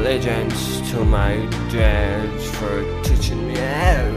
allegiance to my dad for teaching me how.